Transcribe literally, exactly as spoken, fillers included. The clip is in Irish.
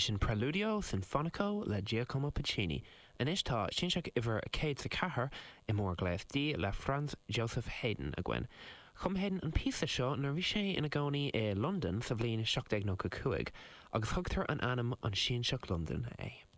sin Preludio Sinfonico le Giacomo Puccini. An istá sin seach iver a céad sa cahar I mór gléith dí le Franz Joseph Haydn a gwen. Chum Haydn an písa seo nar bhí sé ina gcónaí I London sa bhliain seachtaigh nó go cuaig, agus thugtar an anam an sin seach London é.